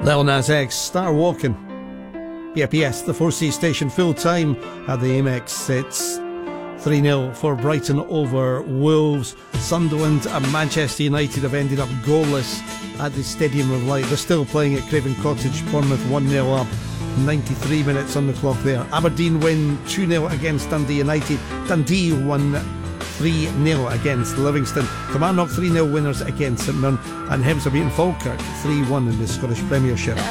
Lil Nas X, Star Walking. PIPS, the 4C station, full time at the Amex. It's 3-0 for Brighton over Wolves. Sunderland and Manchester United have ended up goalless at the Stadium of Light. They're still playing at Craven Cottage. Bournemouth 1-0 up. 93 minutes on the clock there. Aberdeen win 2-0 against Dundee United. Dundee won 3-0 against Livingston. Kilmarnock 3-0 winners against St Mirren, and Hibs are beating Falkirk 3-1 in the Scottish Premiership.